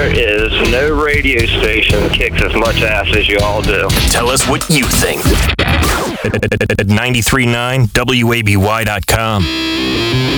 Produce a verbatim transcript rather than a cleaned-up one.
There is no radio station that kicks as much ass as you all do. Tell us what you think at nine three nine W A B Y dot com.